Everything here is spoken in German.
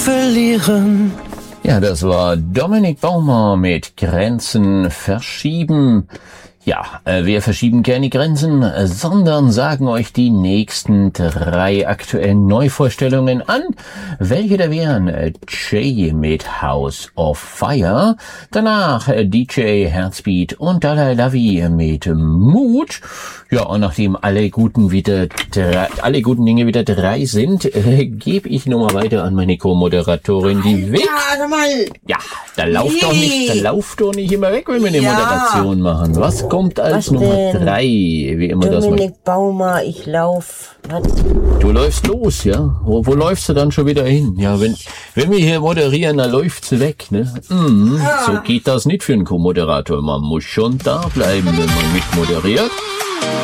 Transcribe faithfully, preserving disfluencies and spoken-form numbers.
verlieren. Ja, das war Dominik Baumer mit Grenzen verschieben. Ja, äh, wir verschieben keine Grenzen, äh, sondern sagen euch die nächsten drei aktuellen Neuvorstellungen an. Welche da wären? Äh, Jay mit House of Fire, danach äh, D J Herzbeat und Dalai Lavi mit Mut. Ja, und nachdem alle guten wieder drei, alle guten Dinge wieder drei sind, äh, gebe ich nochmal weiter an meine Co-Moderatorin, die Vic. Ja, mal. Ja, da lauft doch nicht, da lauft doch nicht immer weg, wenn wir eine Ja. Moderation machen. Was kommt als Was Nummer denn? drei? Wie immer das mal. Dominik Baumer, ich lauf. Was? Du läufst los, ja? Wo, wo läufst du dann schon wieder hin? Ja, wenn, wenn wir hier moderieren, dann läuft's weg, ne? Mhm, Ah. so geht das nicht für einen Co-Moderator. Man muss schon da bleiben, wenn man mitmoderiert.